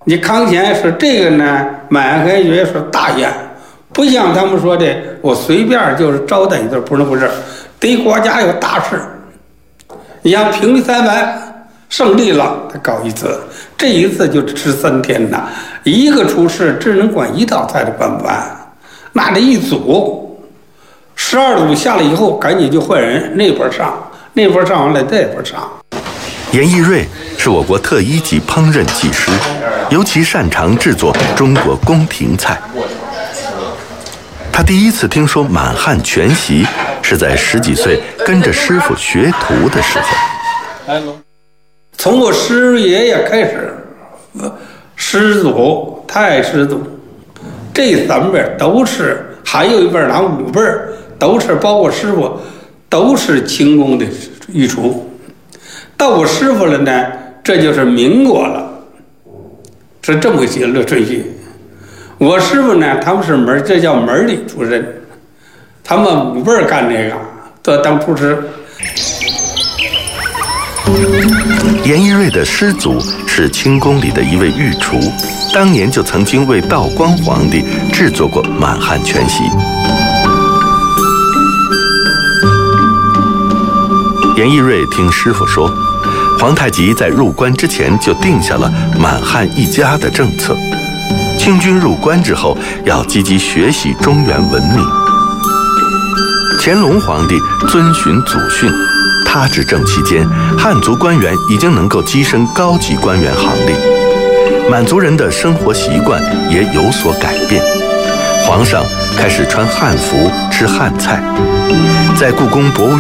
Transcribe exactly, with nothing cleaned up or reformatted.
你康乾是这个呢，满汉爵是大宴，不像他们说的，我随便就是招待一顿，不是不是，对国家有大事。你像平定三藩胜利了，他搞一次，这一次就吃三天呐，一个厨师只能管一道菜的管不完，那这一组，十二组下来以后，赶紧就换人，那边上，那边上完了，这边上。 严义瑞是我国特一级烹饪技师，尤其擅长制作中国宫廷菜。他第一次听说满汉全席，是在十几岁跟着师傅学徒的时候。 从我师爷爷开始，师祖、太师祖，这三辈都是，还有一辈拿五辈都是，包括师傅，都是清宫的御厨。到我师傅了呢，这就是民国了，是这么个节律顺序。我师傅呢，他们是门，这叫门里出身，他们五辈儿干这个，都当厨师。 严义瑞的师祖是清宫里的一位御厨，当年就曾经为道光皇帝制作过满汉全席。严义瑞听师傅说，皇太极在入关之前就定下了满汉一家的政策，清军入关之后要积极学习中原文明。乾隆皇帝遵循祖训，他执政期间，汉族官员已经能够跻身高级官员行列，满族人的生活习惯也有所改变。皇上开始穿汉服，吃汉菜，在故宫博物